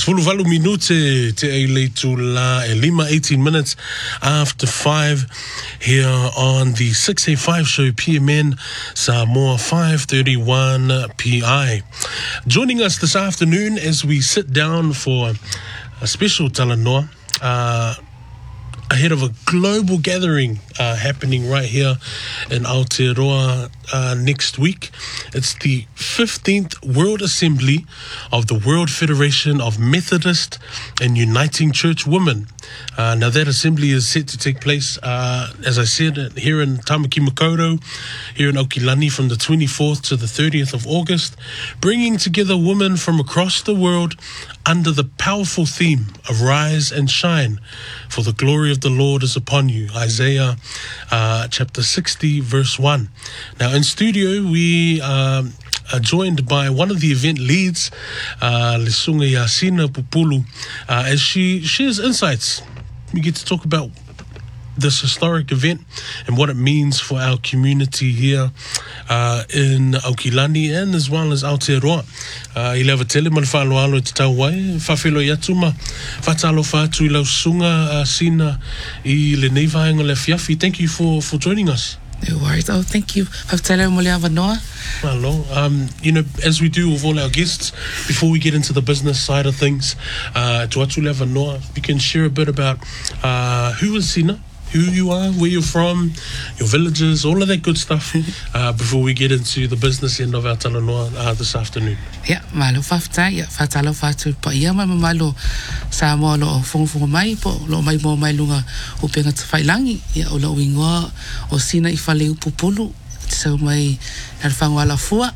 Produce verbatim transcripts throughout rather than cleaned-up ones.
Sfuluvalu minute te eile tula elima, eighteen minutes after five here on the six eighty-five show P M N Samoa five thirty-one P I. Joining us this afternoon as we sit down for a special talanoa uh, ahead of a global gathering uh, happening right here in Aotearoa uh, next week. It's the fifteenth World Assembly of the World Federation of Methodist and Uniting Church Women. Uh, now that assembly is set to take place, uh, as I said, here in Tamaki Makaurau, here in Okilani from the twenty-fourth to the thirtieth of August, bringing together women from across the world under the powerful theme, Arise and Shine, for the glory of the Lord is upon you, Isaiah uh, chapter sixty, verse one. Now in studio, we um, are joined by one of the event leads, uh, Lesunga Yasina Pupulu, uh, as she shares insights. We get to talk about this historic event and what it means for our community here uh, in Okilani and as well as Aotearoa. Uh, I lewa tele ma le whaaloalo te tau wai, whawhelo i atu ma whatalo whātu i lau sunga uh, sina I le nei vaenga le fiafi. Thank you for, for joining us. No worries. Oh, thank you. Whawtele mo le awanoa. Hello. Um, you know, as we do with all our guests, before we get into the business side of things, uh, to atu le awanoa, you can share a bit about uh, who is Sina, who you are, where you're from, your villages, all of that good stuff, uh, before we get into the business end of our talanoa uh, this afternoon. Yeah, malo whafta, yeah, whatalo whatu pa ia mai malo sa mo lo whongonga mai po, lo mai mo mai lunga o penga te whailangi, yeah, o lo ingoa o Sina I whale upupulu, so mai nar whangwala fua,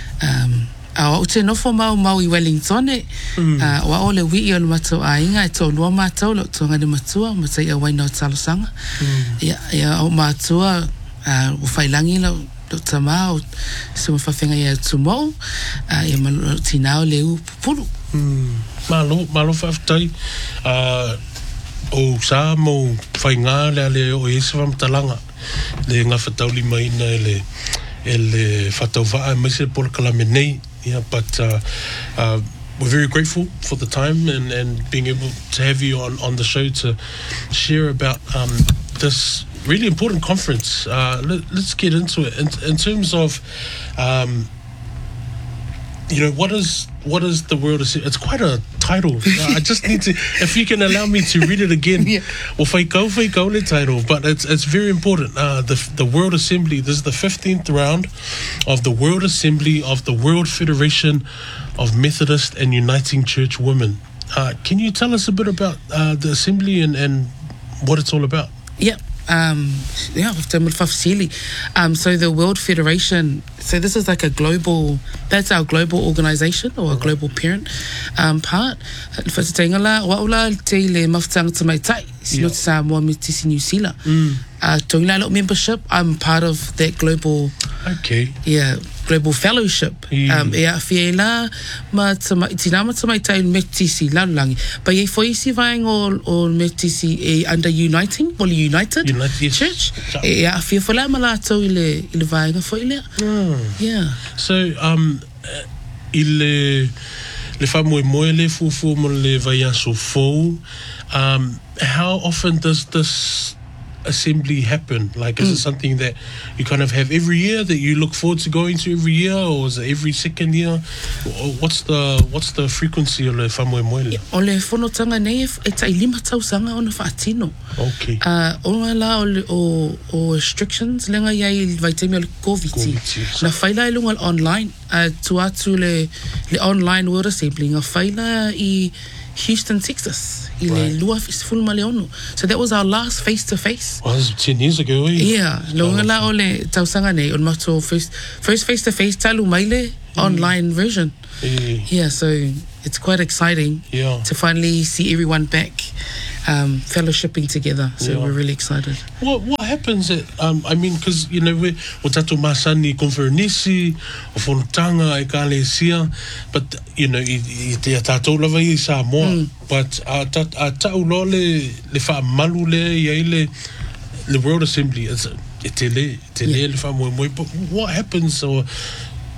um, a o te nofo mau mau I Wellington e, mm. uh, wa o le wii o le matou a inga e tō lua mātou lo tō ngane matua, matai a waina o talosanga. Mm. Ia, ia o mātua uh, o whailangi lo, lo tama o suma whawhenga ia tumou, uh, ia malo tinao le u pupulu. Mm. Malo, malo whawtai. Uh, o sa mo whainga le ale o ese wamtalanga, le ngā whatauli maina e le, e le whatau waa mai se pola kalame nei. Yeah, but uh, uh, we're very grateful for the time and, and being able to have you on, on the show to share about um, this really important conference. Uh, let, let's get into it. In, in terms of, um, you know, what is what is the world? It's quite a title. Uh, I just need to, if you can allow me to read it again. Yeah. Well, whaikau, whaikau le title, but it's it's very important. Uh, the the World Assembly. This is the fifteenth round of the World Assembly of the World Federation of Methodist and Uniting Church Women. Uh, can you tell us a bit about uh, the assembly and, and what it's all about? Yeah. Um, yeah, um, so the World Federation, so this is like a global, that's our global organization or a global parent um, part. Whatateingala, waula te le mawhtanga te mai tai, sino te Samoa me tisi New Zealand. Mm. Uh, Tonga membership, I'm part of that global, okay, yeah, global fellowship. Yeah. Um, ea whiela ma tama itinama tama tai me tisi lalangi. But ye foi si vaing o o me tisi e under Uniting, well United, United Church. Yes. Ea whia whala malato ile ile vainga foi ile. Yeah. So um ile le famoe moe le fufu mo le vaia so fo. Um, how often does this assembly happen? Like, is mm. it something that you kind of have every year that you look forward to going to every year, or is it every second year? What's the what's the frequency o le whamoe moele? O le whanotanga nei e tai lima tausanga o na whaatino. Okay. Uh, o la o, o, o restrictions lenga iai vaitemi o le COVID. Na whaila e lunga online. Uh, tu atu le, le online World Assembly nga whaila I Houston, Texas. Right. So that was our last face-to-face. Well, that was ten years ago, eh? Yeah. Longa la ole tausanga nei on mato first first face-to-face talu maile mm. online version. Yeah. Yeah, so it's quite exciting yeah. to finally see everyone back um, fellowshipping together. So yeah. we're really excited. What what happens at, um, I mean, because, you know, we o tato masani konferenisi, o fonotanga e kale sia, but, you know, I, I te tato lava I Samoa, mm. but a tau lo le, le wha malu le, iai le, the World Assembly, it's, e te le, te le, le wha moe moe, but what happens, or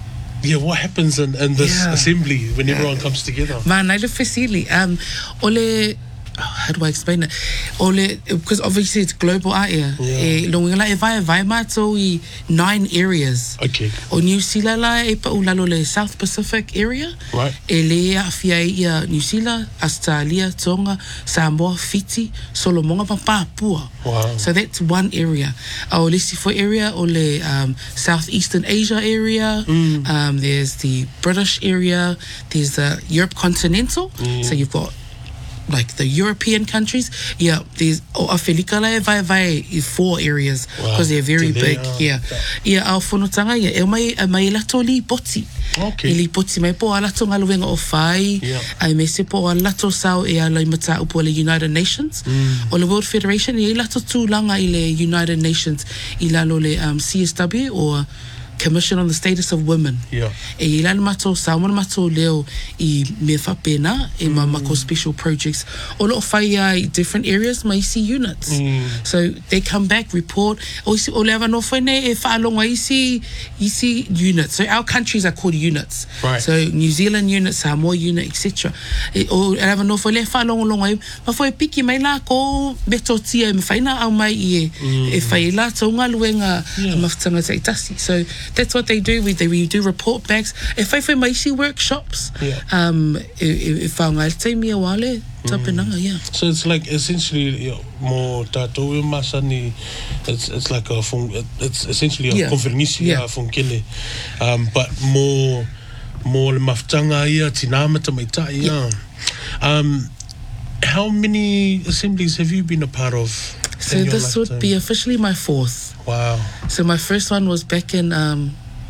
yeah, what happens in, in this Yeah. assembly when everyone comes together? Man, I live facility. Um, ole, how do I explain it? Ole, because obviously it's global area. Yeah. Eh, longela e vai vai mato i nine areas. Okay, O New Zealand la e pa ulalo le South Pacific area. right. E le afia ia New Zealand, Australia, Tonga, Samoa, Fiji, Solomonga pa Papua. Wow. So that's one area. O le sifo area o le um, Southeastern Asia area. Mm. Um, there's the British area. There's the Europe continental. Mm. So you've got like the European countries. Yeah, there's o Afrika la e vai vai i four areas because Wow. they're very Te big. lea, Yeah, yeah. Au whanotanga ia e mai e mai lato li poti. Okay. E li poti mai po alato ngaluenga o whai. Yeah. Ai me se po alato sao e ala i mata upo le United Nations. Mm. O le World Federation e lato tūlanga i le United Nations i lalo le um, C S W or Commission on the Status of Women. Yeah. E ilana mato sa mana mato leo I me whapena e ma mako special projects o lo whai ai different areas ma isi units. Mm. So they come back, report o isi o lewa no whene e whaalonga isi isi units. So our countries are called units. Right. So New Zealand unit, Samoa unit, et cetera. E, o lewa no whene whaalonga longa i ma whai piki mai la ko beto tia e me whaina au mai i e e whai la taunga luenga Yeah. mawhtanga te itasi. So that's what they do. We, they, we do report backs. E whai whai maisi workshops. Yeah. Um, e, e, e whaunga e te mia wale, tapenanga, yeah. So it's like essentially you know, more tatou masani. It's it's like a fun, it's essentially a Yeah. conference Yeah. yeah. funkele, um, but more more le maftanga ia tinamata maita ia. Um, how many assemblies have you been a part of? So in your this would lifetime? be officially my fourth. Wow. So my first one was back in, um,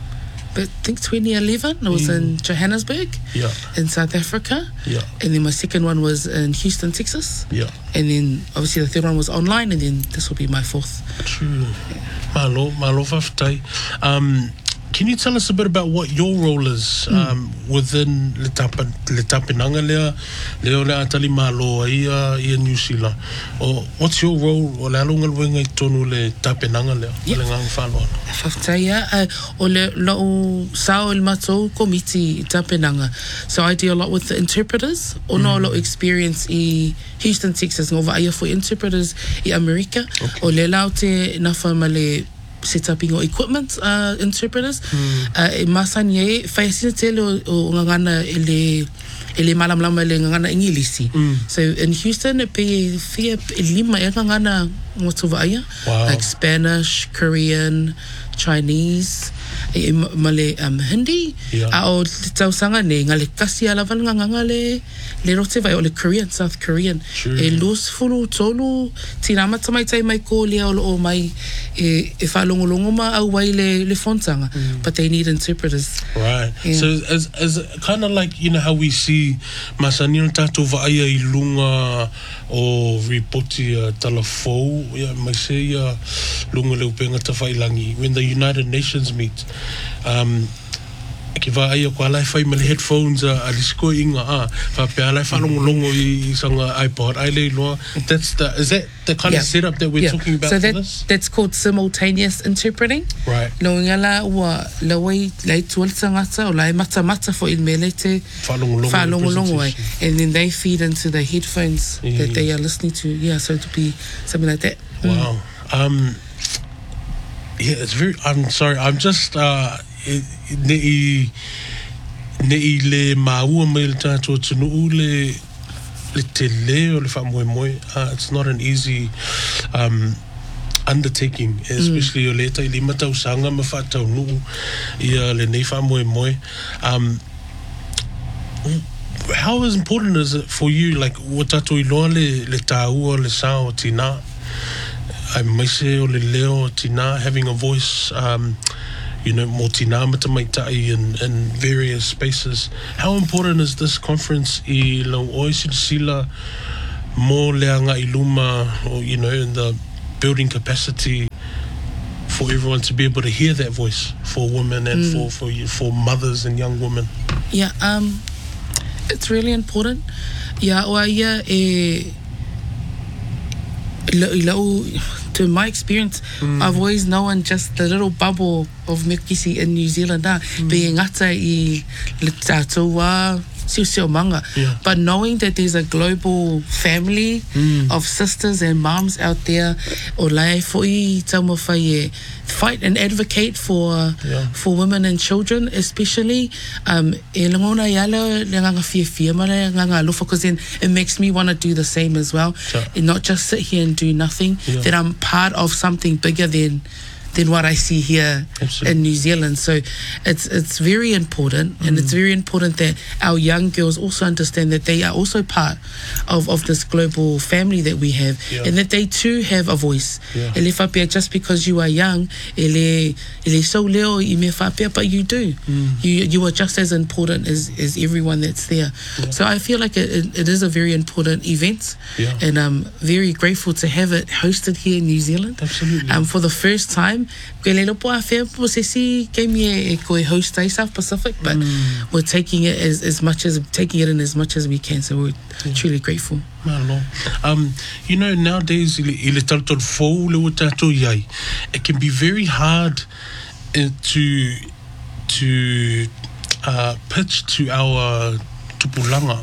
I think twenty eleven. It was in Johannesburg, Yeah. in South Africa. Yeah. And then my second one was in Houston, Texas. Yeah. And then obviously the third one was online, and then this will be my fourth. True. Malo, malo whawhitai. Um, can you tell us a bit about what your role is um, within Le Tapa, Le Tapinanga lea, leo le atali malo ia, ia New Zealand? Or what's your role o le alunga luenga I tonu le Tapinanga lea? Yeah. Le ngang whaloa. Whawhitaia, uh, o le lau sao il matou komiti I Tapenanga. So I do a lot with the interpreters. O no lo experience I Houston, Texas. Ngova aia for interpreters I America. Okay. O le lau te nafa ma le setuping o equipment uh, interpreters. Mm. Uh, e masani e whaisina tele o, o ngangana e le e le malamlama le ngangana ingilisi. Mm. So in Houston, e pe fia e lima e ngangana ngoto aia. Wow. Like Spanish, Korean, Chinese, e male um, Hindi. Yeah. A o te tausanga ne ngale kasi ala val nganga le le rote vai o le Korean, South Korean. Sure. E lus fulu tolu tirama tamai tai mai ko le o o mai e e whalongolongo ma au wai le le fontanga. Mm. But they need interpreters. Right. Yeah. So as as kind of like, you know, how we see masanino tatou vaia I lunga o ripoti uh, talafou ia mai se ia lunga le upenga tawhailangi when the United Nations meet. Um, ki vaia ko alai whai male headphones a alisko inga a wha pe alai whalongolongo I, I sanga iPod ai le loa. That's the, is that the kind Yeah. of setup that we're Yeah. talking about so for that, this? that's called simultaneous interpreting. Right. No ngala wa la wai lai tualta ngata o lai mata mata for in mele te Whalongolongo whalongolongo ai. presentation. And then they feed into the headphones Yeah. that they are listening to. Yeah, so to be something like that. Mm. Wow. Um, yeah, it's very. I'm sorry. I'm just. Uh, ne ne le maua mai le tatou tunu le le te leo le whamoe moe. Uh, it's not an easy um, undertaking, especially o le tai lima tau sanga ma whatau nuu ia le nei whamoe moe. Um, how is important is it for you, like, o tatou I loa le, le tāua le sao o tina? Ai maise o le leo o tina, having a voice, um, you know, mo tina mata maitai in, in various spaces. How important is this conference I lau oisi sila mo leanga I luma, or, you know, in the building capacity for everyone to be able to hear that voice for women and Mm. for, for, you- for mothers and young women? Yeah, um, it's really important. Yeah, o ia e to my experience, mm. I've always known just the little bubble of me kisi in New Zealand, mm. being ngata I le tātou wā, siu siu manga. Yeah. But knowing that there's a global family mm. of sisters and moms out there, o lai fo'i taumo whai e fight and advocate for yeah. for women and children, especially. Um, e langona yalo le nganga fia fia mara nganga lofa, because then it makes me want to do the same as well, sure. and not just sit here and do nothing. Yeah. That I'm part of something bigger than than what I see here Absolutely. in New Zealand. So it's it's very important, and mm. it's very important that our young girls also understand that they are also part of, of this global family that we have, yeah. and that they too have a voice. Yeah. Ele whapea, just because you are young, ele ele so leo I me whapea, but you do. Mm. You you are just as important as, as everyone that's there. Yeah. So I feel like it, it, it is a very important event, yeah. and I'm very grateful to have it hosted here in New Zealand. Absolutely. Um, for the first time. Koe lelo po a whea po se si kei e koe host ai South Pacific, but mm. we're taking it as, as much as taking it in as much as we can, so we're yeah. truly grateful. Malo. Um, you know, nowadays ile ile tātou fou le o tātou iai, it can be very hard uh, to to uh, pitch to our tupulanga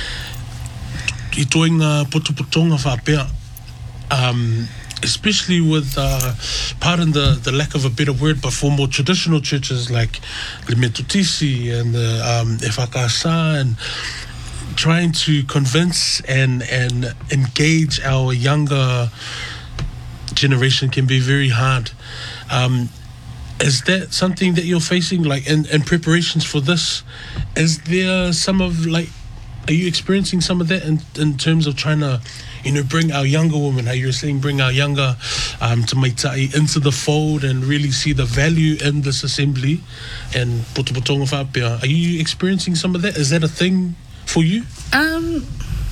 I toinga potopotonga whapea, um especially with, uh, pardon the, the lack of a better word, but for more traditional churches like Le Metutisi and the um, E Whakasa, and trying to convince and, and engage our younger generation can be very hard. Um, is that something that you're facing, like in, in preparations for this? Is there some of, like, are you experiencing some of that in, in terms of trying to, you know, bring our younger women, how you were saying, bring our younger um, Tamaitai into the fold and really see the value in this assembly and Potopotonga Whapea? Are you experiencing some of that? Is that a thing for you? Um,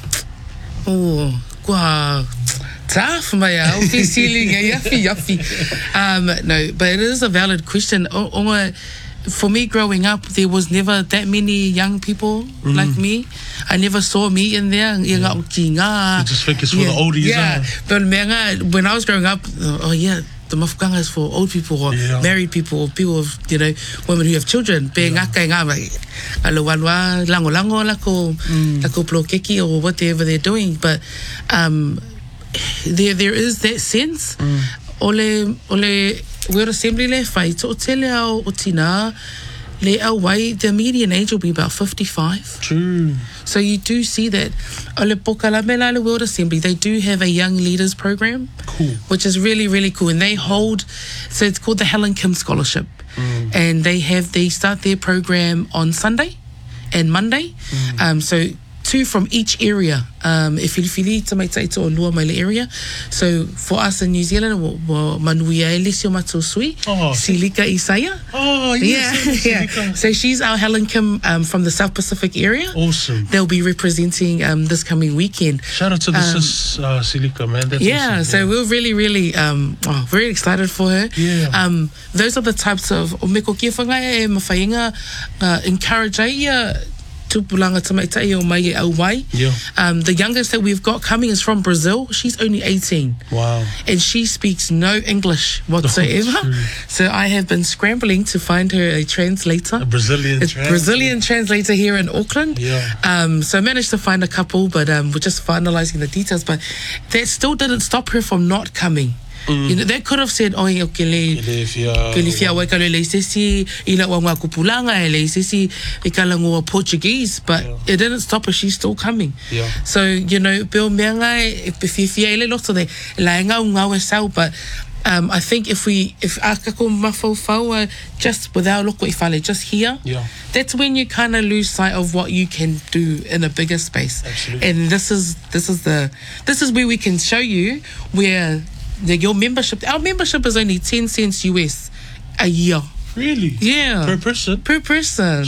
oh, kua tough, maya, ofi ceiling, yafi, yafi. Um, no, but it is a valid question. O, o, For me growing up, there was never that many young people mm. like me. I never saw me in there. Yeah. You just think it's for yeah. the oldies. Yeah, huh? but when I was growing up, oh yeah, the mafukanga is for old people or yeah. married people or people of, you know, women who have children. Pe ngaka ngā mai, alo walwa, lango lango, lako, lako plokeki or whatever they're doing. But um, there there is that sense. Mm. Ole, ole, we're assembly le whai, to tele au o tina, le au wai, the median age will be about fifty-five. True. So you do see that. Ole Pokala Melale World Assembly, they do have a young leaders program. Cool. Which is really, really cool. And they hold, so it's called the Helen Kim Scholarship. Mm. And they have, they start their program on Sunday and Monday. Mm. Um, so two from each area. Um, e whiliwhili tamaitai to o Nua Maile area. So for us in New Zealand, wa manuia Elisio Matusui, oh. Silika Isaya. Oh, yes. Yeah, yeah. So she's our Helen Kim um, from the South Pacific area. Awesome. They'll be representing um, this coming weekend. Shout out to the um, sis, uh, Silika, man. That's yeah, awesome. so yeah. we're really, really um, oh, very excited for her. Yeah. Um, those are the types of o meko kia whangai e mawhainga uh, encourage ia tupulanga tamaitai o mai e au wai. Yeah. Um, the youngest that we've got coming is from Brazil. She's only eighteen. Wow. And she speaks no English whatsoever. Oh, so I have been scrambling to find her a translator. A Brazilian a translator. Brazilian translator here in Auckland. Yeah. Um, so I managed to find a couple, but um, we're just finalizing the details. But that still didn't stop her from not coming. Mm. You know, they could have said, oh, yeah, okay, le, ke le fia wai ka le leisesi, ila wa ngā kupulanga e leisesi, e ka langoa Portuguese, but yeah. it didn't stop her, she's still coming. Yeah. So, you know, peo mea ngai, e pe fia fia ele loto de, la e ngau ngau e sau, but um, I think if we, if a kako mawhau whau, just without loko i whale, just here, yeah. that's when you kind of lose sight of what you can do in a bigger space. Absolutely. And this is, this is the, this is where we can show you where The, your membership, our membership is only ten cents U S a year. Really? Yeah. Per person? Per person.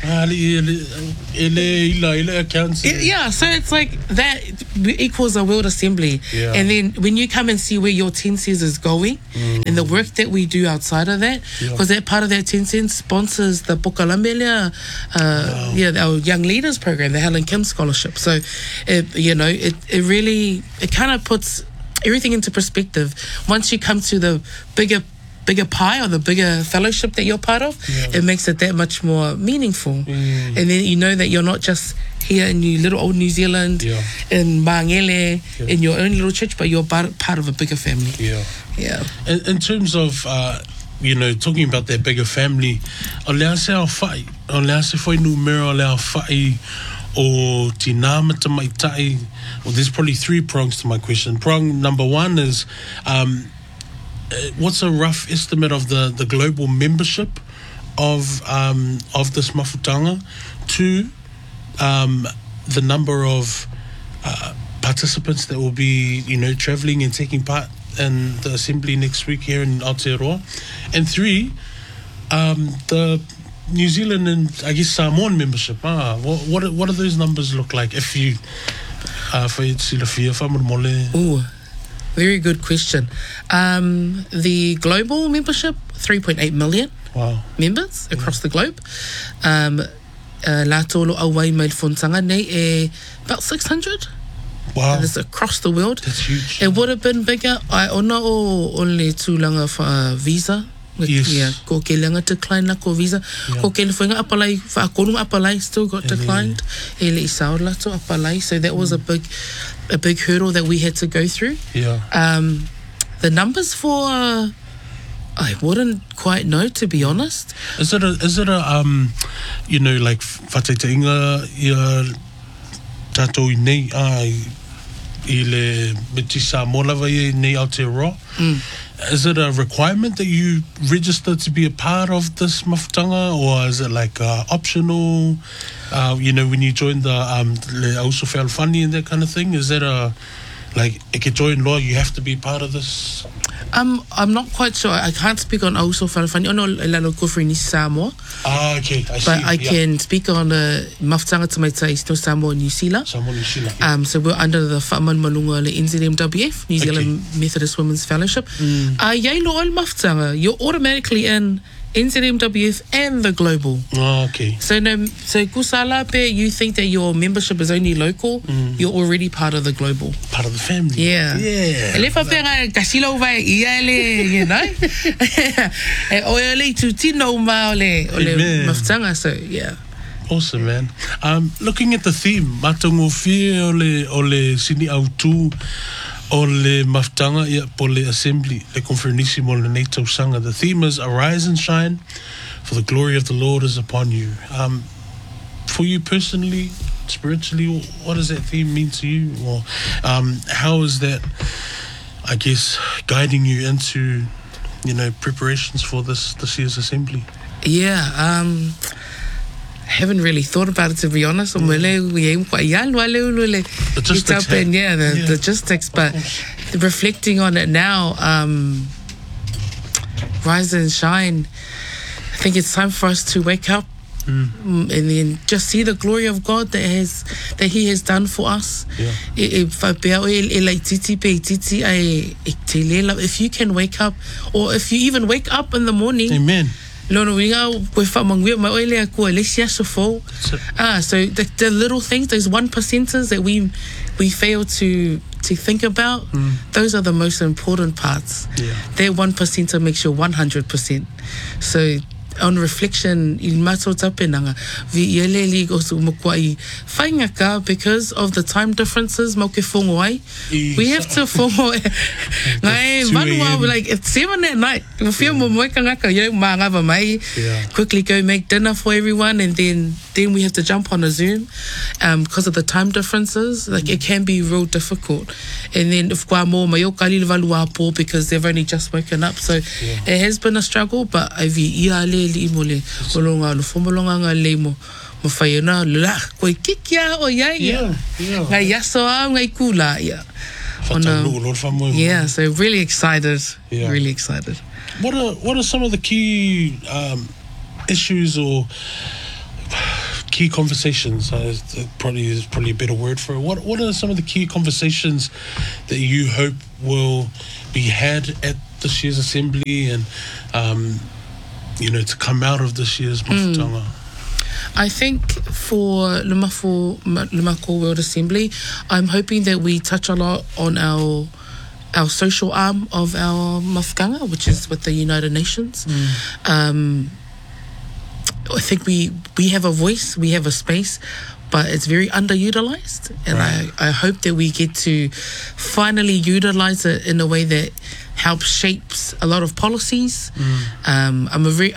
Yeah, so it's like that equals a World Assembly. Yeah. And then when you come and see where your ten cents is going mm. and the work that we do outside of that, because yeah. that part of that ten cents sponsors the Pokalamela, uh, wow. yeah, our Young Leaders program, the Helen Kim Scholarship. So, it, you know, it, it really, it kind of puts everything into perspective. Once you come to the bigger bigger pie or the bigger fellowship that you're part of, yeah. it makes it that much more meaningful. Mm. And then you know that you're not just here in New, little old New Zealand, yeah. in Mangele, yeah. in your own little church, but you're part of a bigger family. Yeah. Yeah. In, in terms of, uh, you know, talking about that bigger family, o lea se au whai, o lea se whai numero o lea whai o tina mata mai tai. Well, there's probably three prongs to my question. Prong number one is, um, what's a rough estimate of the, the global membership of um, of this mafutanga? Two, um, the number of uh, participants that will be, you know, travelling and taking part in the assembly next week here in Aotearoa. And three, um, the New Zealand and, I guess, Samoan membership. Ah, what what, what do those numbers look like if you... Uh, Ooh. Very good question. Um, the global membership, three point eight million wow. members across yeah. the globe. Um, uh, La tolo awai mai fontanga nei e about six hundred. Wow. And it's across the world. That's huge. It would have been bigger. I ona o ole tūlanga for uh, visa. Yes. Yeah, ko ke langa decline la ko visa. Yeah. Ko ke le whainga apalai, whaakonunga apalai still got yeah. declined. E le isao lato apalai. So that was a big a big hurdle that we had to go through. Yeah. Um, the numbers for uh, I wouldn't quite know, to be honest. Is it a is it a um you know, like whataitainga ia tātou i nei ai i le miti Samoa lava i nei Aotearoa? Mm. Is it a requirement that you register to be a part of this mafutanga, or is it like uh, optional? Uh, you know, when you join the um, le auso whaalwhani and that kind of thing, is that a like e ke join law, you have to be part of this? Um, I'm not quite sure. I can't speak on auso whaalwhani. Ono lalo kofri ni Samoa. Ah, okay, I see. But I yeah. can speak on the uh, mafutanga tamaita is no Samoa New Zealand. Samoa New Zealand. Yeah. Um, so we're under the Whaaman Malunga le N Z M W F, New Zealand okay. Methodist Women's Fellowship. Mm. Uh, yai lo ol mafutanga, you're automatically in N Z M W F and the global. Oh, okay. So no, so kusala pe, you think that your membership is only local, mm. you're already part of the global. Part of the family. Yeah. Yeah. Ele fa pega kasilo vai ia ele, you know. E o ele tu tino ma ole ole mafutanga, so yeah. Awesome, man. Um, looking at the theme, matango fie ole ole sini autu ole mafutanga ia po le assembly le conferenisimo le NATO sanga. The theme is Arise and Shine, for the glory of the Lord is upon you. Um, for you personally, spiritually, what does that theme mean to you? Or um, how is that, I guess, guiding you into, you know, preparations for this this year's assembly? Yeah, um, I haven't really thought about it, to be honest. Mm. Logistics, up in, yeah, the yeah. logistics, but reflecting on it now, um, rise and shine. I think it's time for us to wake up mm. and then just see the glory of God that has that He has done for us. Yeah. If you can wake up, or if you even wake up in the morning, amen. Lono winga we whamangwe ma oile a kua lesia sofo. Ah, so the, the little things, those one percenters that we we fail to to think about, mm. those are the most important parts. Yeah. That one percenter makes you one hundred percent. So on reflection, in mato tapenanga, vi yele li go su mokwai whaingaka because of the time differences mo ke whongoai. We have to whongo ngai manua, like it's seven at night. We feel mo moika ngaka yo maanga mai. Quickly go make dinner for everyone, and then then we have to jump on a Zoom um, because of the time differences. Like mm. it can be real difficult. And then if kwa mo mayo kali valua po because they've only just woken up. So yeah. it has been a struggle, but avi iale li mole olonga lo fomolonga nga lemo mo fayena la ko kikia o ya ya nga yaso nga ikula ya yeah, so really excited yeah. really excited. What are what are some of the key um, issues or key conversations? Uh, probably is probably a better word for it. What what are some of the key conversations that you hope will be had at this year's assembly, and um, you know, to come out of this year's mafutanga? Mm. I think for Lumako Lumako World Assembly, I'm hoping that we touch a lot on our our social arm of our mafkanga, which is with the United Nations. Mm. Um, I think we we have a voice, we have a space, but it's very underutilized. And right. I, I hope that we get to finally utilize it in a way that helps shapes a lot of policies. Mm. Um, I'm a very